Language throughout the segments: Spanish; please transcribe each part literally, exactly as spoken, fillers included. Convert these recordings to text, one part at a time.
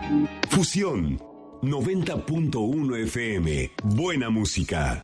Fusión noventa punto uno F M. Buena música.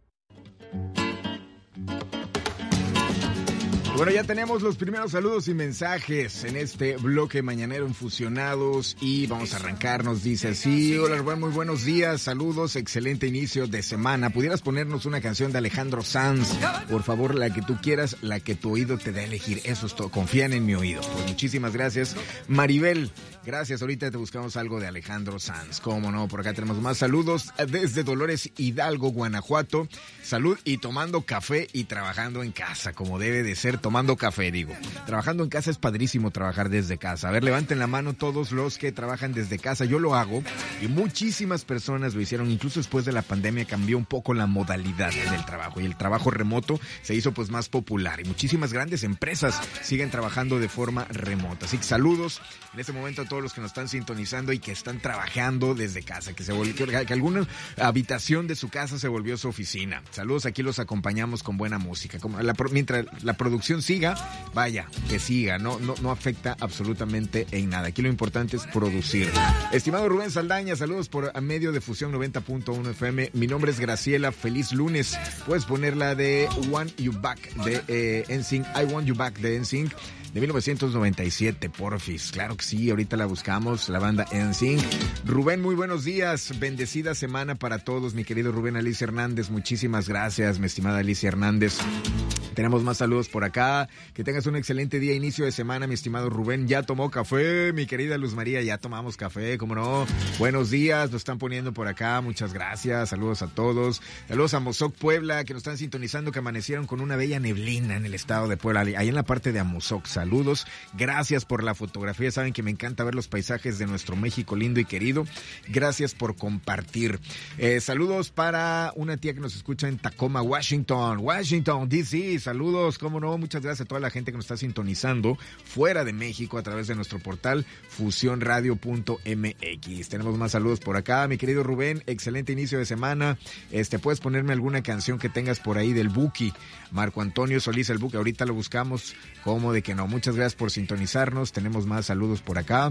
Bueno, ya tenemos los primeros saludos y mensajes en este bloque mañanero en Fusionados y vamos a arrancar. Nos dice así: hola Rubén, muy buenos días, saludos, excelente inicio de semana. ¿Pudieras ponernos una canción de Alejandro Sanz? Por favor, la que tú quieras, la que tu oído te da a elegir. Eso es todo, confían en mi oído. Pues muchísimas gracias. Maribel, gracias, ahorita te buscamos algo de Alejandro Sanz. Cómo no, por acá tenemos más saludos desde Dolores Hidalgo, Guanajuato. Salud y tomando café y trabajando en casa, como debe de ser. Tomando café, digo. Trabajando en casa es padrísimo trabajar desde casa. A ver, levanten la mano todos los que trabajan desde casa. Yo lo hago y muchísimas personas lo hicieron. Incluso después de la pandemia cambió un poco la modalidad del trabajo y el trabajo remoto se hizo pues más popular. Y muchísimas grandes empresas siguen trabajando de forma remota. Así que saludos en este momento a todos los que nos están sintonizando y que están trabajando desde casa. Que, se volvió, que alguna habitación de su casa se volvió su oficina. Saludos, aquí los acompañamos con buena música. Como la, mientras la producción siga, vaya, que siga, no, no, no afecta absolutamente en nada. Aquí lo importante es producir. Estimado Rubén Saldaña, saludos por a medio de Fusión noventa punto uno F M. Mi nombre es Graciela, feliz lunes. Puedes poner la de Want You Back de eh, N Sync, I Want You Back de N Sync de mil novecientos noventa y siete, porfis. Claro que sí, ahorita la buscamos, la banda N Sync. Rubén, muy buenos días, bendecida semana para todos, mi querido Rubén. Alicia Hernández, muchísimas gracias, mi estimada Alicia Hernández. Tenemos más saludos por acá. Que tengas un excelente día, inicio de semana, mi estimado Rubén. Ya tomó café, mi querida Luz María, ya tomamos café, cómo no. Buenos días, nos están poniendo por acá, muchas gracias. Saludos a todos. Saludos a Amozoc, Puebla, que nos están sintonizando, que amanecieron con una bella neblina en el estado de Puebla, ahí en la parte de Amozoc. Saludos, gracias por la fotografía. Saben que me encanta ver los paisajes de nuestro México lindo y querido. Gracias por compartir. Eh, saludos para una tía que nos escucha en Tacoma, Washington, Washington, D C. Saludos, cómo no, muchas gracias a toda la gente que nos está sintonizando fuera de México a través de nuestro portal fusión radio punto m x. Tenemos más saludos por acá, mi querido Rubén, excelente inicio de semana. Este, puedes ponerme alguna canción que tengas por ahí del Buki, Marco Antonio Solís, el Buki, ahorita lo buscamos, como de que no. Muchas gracias por sintonizarnos, tenemos más saludos por acá.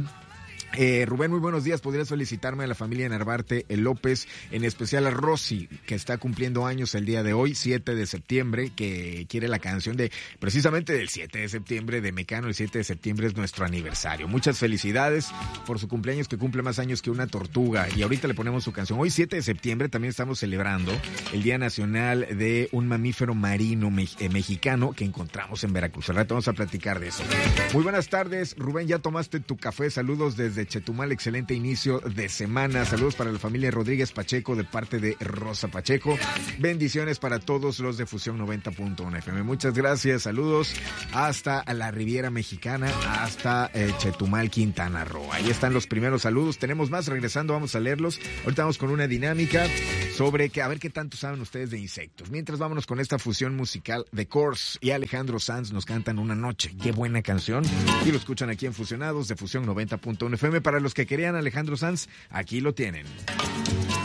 Eh, Rubén, muy buenos días. ¿Podrías felicitarme a la familia Narvarte el López, en especial a Rosy, que está cumpliendo años el día de hoy, siete de septiembre, que quiere la canción de, precisamente del siete de septiembre, de Mecano? El siete de septiembre es nuestro aniversario. Muchas felicidades por su cumpleaños, que cumple más años que una tortuga. Y ahorita le ponemos su canción. Hoy, siete de septiembre, también estamos celebrando el Día Nacional de un mamífero marino me- eh, mexicano que encontramos en Veracruz. Al rato vamos a platicar de eso. Muy buenas tardes, Rubén, ¿ya tomaste tu café? Saludos desde Chetumal, excelente inicio de semana. Saludos para la familia Rodríguez Pacheco de parte de Rosa Pacheco. Bendiciones para todos los de Fusión noventa punto uno F M. Muchas gracias, saludos hasta la Riviera Mexicana, hasta eh, Chetumal, Quintana Roo. Ahí están los primeros saludos. Tenemos más, regresando vamos a leerlos. Ahorita vamos con una dinámica sobre que a ver qué tanto saben ustedes de insectos. Mientras, vámonos con esta fusión musical de Course y Alejandro Sanz nos cantan Una Noche. Qué buena canción. Y lo escuchan aquí en Fusionados de Fusión noventa punto uno F M. Para los que querían Alejandro Sanz, aquí lo tienen.